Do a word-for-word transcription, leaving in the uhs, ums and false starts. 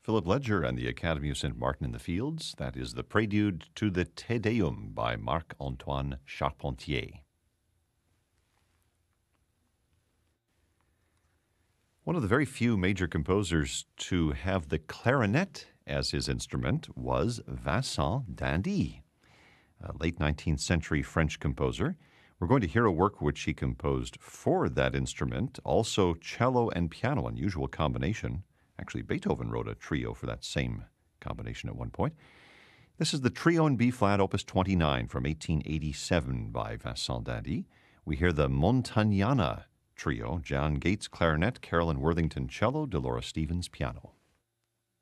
Philip Ledger and the Academy of Saint Martin in the Fields. That is the prelude to the Te Deum by Marc-Antoine Charpentier. One of the very few major composers to have the clarinet as his instrument was Vincent d'Indy, a late nineteenth century French composer. We're going to hear a work which he composed for that instrument, also cello and piano, unusual combination. Actually, Beethoven wrote a trio for that same combination at one point. This is the Trio in B-flat, opus twenty-nine from eighteen eighty-seven by Vincent d'Indy. We hear the Montagnana Trio, John Gates clarinet, Carolyn Worthington cello, Delora Stevens piano.